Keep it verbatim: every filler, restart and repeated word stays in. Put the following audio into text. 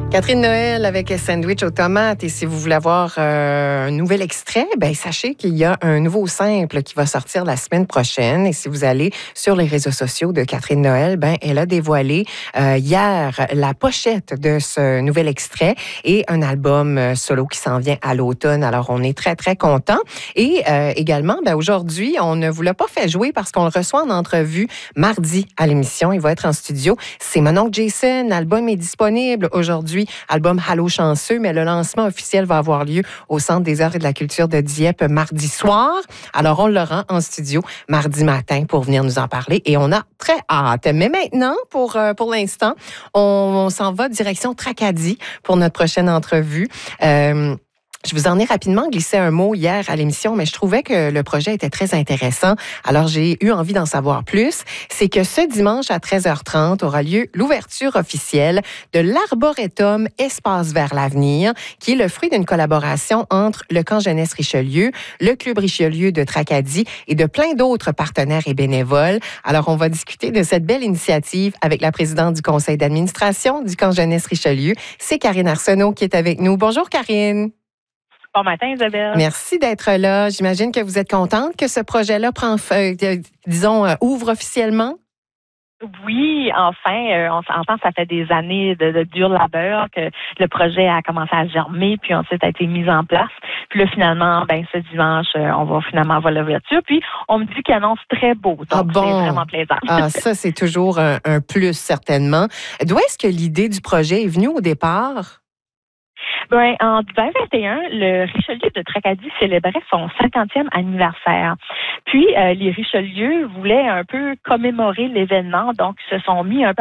Catherine Noël avec Sandwich aux tomates. Et si vous voulez avoir euh, un nouvel extrait, ben sachez qu'il y a un nouveau simple qui va sortir la semaine prochaine. Et si vous allez sur les réseaux sociaux de Catherine Noël, ben elle a dévoilé euh, hier la pochette de ce nouvel extrait et un album euh, solo qui s'en vient à l'automne. Alors on est très très contents. Et euh, également, ben aujourd'hui, on ne vous l'a pas fait jouer parce qu'on le reçoit en entrevue mardi à l'émission. Il va être en studio. C'est mon oncle Jason. L'album est disponible aujourd'hui. Album Allô chanceux, mais le lancement officiel va avoir lieu au Centre des arts et de la culture de Dieppe mardi soir. Alors, on le rend en studio mardi matin pour venir nous en parler et on a très hâte. Mais maintenant, pour, euh, pour l'instant, on, on s'en va direction Tracadie pour notre prochaine entrevue. Euh, Je vous en ai rapidement glissé un mot hier à l'émission, mais je trouvais que le projet était très intéressant. Alors, j'ai eu envie d'en savoir plus. C'est que ce dimanche à treize heures trente aura lieu l'ouverture officielle de l'Arboretum Espace vers l'avenir, qui est le fruit d'une collaboration entre le Camp Jeunesse Richelieu, le Club Richelieu de Tracadie et de plein d'autres partenaires et bénévoles. Alors, on va discuter de cette belle initiative avec la présidente du conseil d'administration du Camp Jeunesse Richelieu. C'est Karine Arsenault qui est avec nous. Bonjour, Karine. Bon matin, Isabelle. Merci d'être là. J'imagine que vous êtes contente que ce projet-là prend, euh, disons, euh, ouvre officiellement. Oui, enfin, euh, on s'entend, ça fait des années de, de dur labeur que le projet a commencé à germer, puis ensuite a été mis en place. Puis là, finalement, ben ce dimanche, euh, on va finalement avoir l'ouverture. Puis on me dit qu'il annonce très beau, donc ah bon? C'est vraiment plaisant. Ah, ça, c'est toujours un, un plus, certainement. D'où est-ce que l'idée du projet est venue au départ? Ben, en vingt vingt et un, le Richelieu de Tracadie célébrait son cinquantième anniversaire. Puis, euh, les Richelieu voulaient un peu commémorer l'événement, donc se sont mis un peu